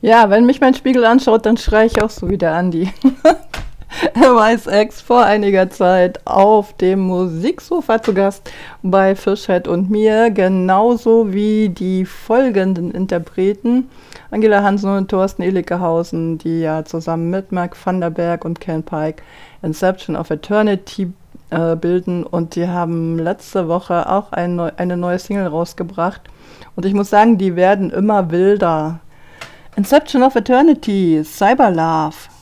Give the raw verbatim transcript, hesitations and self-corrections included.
Ja, wenn mich mein Spiegel anschaut, dann schreie ich auch so wie der Andi. Er war als Ex vor einiger Zeit auf dem Musiksofa zu Gast bei Fischhead und mir, genauso wie die folgenden Interpreten, Angela Hansen und Thorsten Elikehausen, die ja zusammen mit Mark van der Berg und Ken Pike Inception of Eternity äh, bilden, und die haben letzte Woche auch ein neu, eine neue Single rausgebracht, und ich muss sagen, die werden immer wilder. Inception of Eternity, Cyberlove.